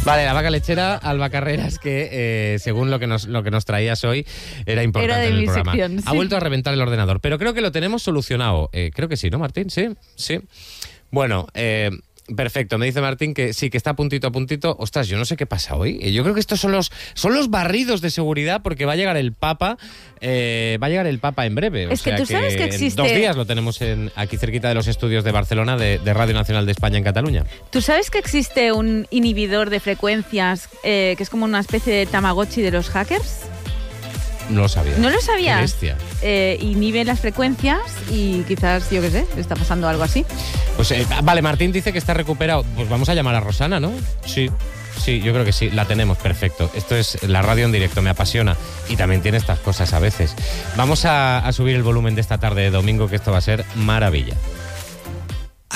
Vale, la vaca lechera, Alba Carreras, que según lo que nos traías hoy, era importante Era de en el mi programa. sección, sí. Ha vuelto a reventar el ordenador, pero creo que lo tenemos solucionado. Creo que sí, ¿no, Martín? Sí. Bueno, perfecto. Me dice Martín que sí, que está a puntito. Ostras, yo no sé qué pasa hoy. Yo creo que estos son los barridos de seguridad, porque va a llegar el Papa. En breve. Es que tú sabes que existe... En 2 días lo tenemos aquí cerquita de los estudios de Barcelona, de Radio Nacional de España en Cataluña. ¿Tú sabes que existe un inhibidor de frecuencias que es como una especie de Tamagotchi de los hackers? No lo sabía. ¿No lo sabías? Qué bestia. Inhibe las frecuencias y quizás, yo qué sé, está pasando algo así. Pues vale, Martín dice que está recuperado. Pues vamos a llamar a Rosana, ¿no? Sí, yo creo que sí, la tenemos, perfecto. Esto es la radio en directo, me apasiona. Y también tiene estas cosas a veces. Vamos a subir el volumen de esta tarde de domingo, que esto va a ser maravilla.